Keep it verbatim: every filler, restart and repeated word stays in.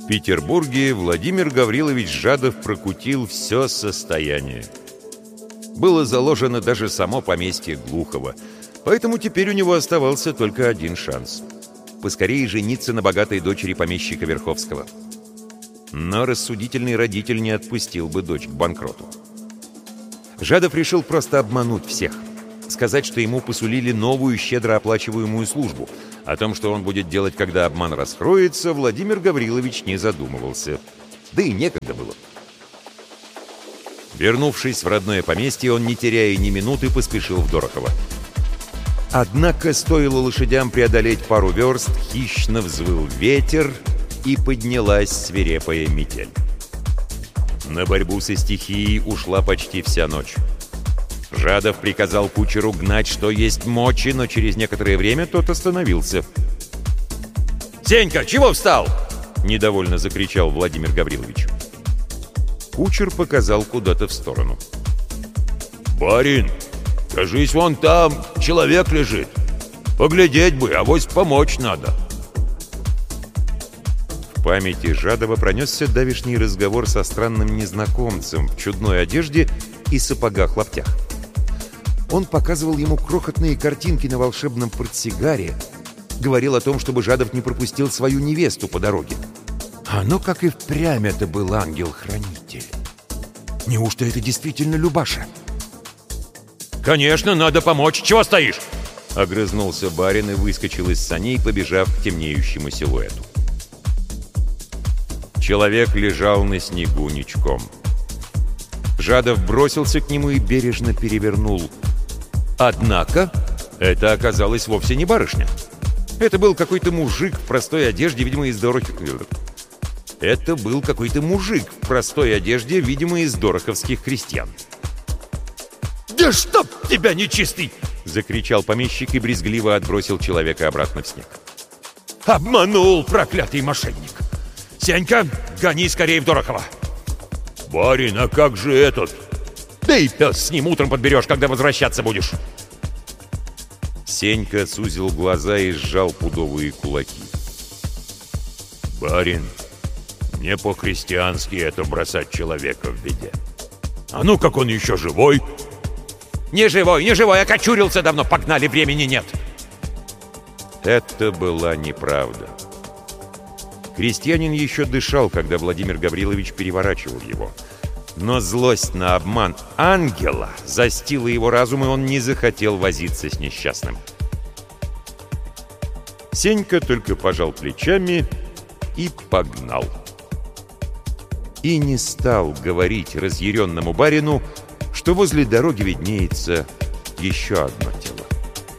В Петербурге Владимир Гаврилович Жадов прокутил все состояние. Было заложено даже само поместье Глухова, поэтому теперь у него оставался только один шанс — поскорее жениться на богатой дочери помещика Верховского. Но рассудительный родитель не отпустил бы дочь к банкроту. Жадов решил просто обмануть всех, сказать, что ему посулили новую щедро оплачиваемую службу. О том, что он будет делать, когда обман раскроется, Владимир Гаврилович не задумывался. Да и некогда было. Вернувшись в родное поместье, он, не теряя ни минуты, поспешил в Дорохово. Однако стоило лошадям преодолеть пару верст, хищно взвыл ветер, и поднялась свирепая метель. На борьбу со стихией ушла почти вся ночь. Жадов приказал кучеру гнать, что есть мочи, но через некоторое время тот остановился. «Сенька, чего встал?» — недовольно закричал Владимир Гаврилович. Кучер показал куда-то в сторону. «Барин, кажись, вон там человек лежит. Поглядеть бы, авось помочь надо». В памяти Жадова пронесся давешний разговор со странным незнакомцем в чудной одежде и сапогах-лаптях. Он показывал ему крохотные картинки на волшебном портсигаре, говорил о том, чтобы Жадов не пропустил свою невесту по дороге. А ну как и впрямь это был ангел-хранитель. Неужто это действительно Любаша? «Конечно, надо помочь! Чего стоишь?» — огрызнулся барин и выскочил из саней, побежав к темнеющему силуэту. Человек лежал на снегу ничком. Жадов бросился к нему и бережно перевернул. Однако это оказалось вовсе не барышня. Это был какой-то мужик в простой одежде, видимо, из Дороховских... Это был какой-то мужик в простой одежде, видимо, из дороховских крестьян. «Да чтоб тебя, нечистый!» — закричал помещик и брезгливо отбросил человека обратно в снег. «Обманул, проклятый мошенник! Сенька, гони скорее в Дорохово!» «Барин, а как же этот?» «Да и пес с ним утром подберешь, когда возвращаться будешь!» Сенька сузил глаза и сжал пудовые кулаки. «Барин, не по-христиански это бросать человека в беде. А ну, как он еще живой?» «Не живой, не живой, окочурился давно, погнали, времени нет!» Это была неправда. Крестьянин еще дышал, когда Владимир Гаврилович переворачивал его. Но злость на обман ангела застила его разум, и он не захотел возиться с несчастным. Сенька только пожал плечами и погнал. И не стал говорить разъяренному барину, что возле дороги виднеется еще одно тело.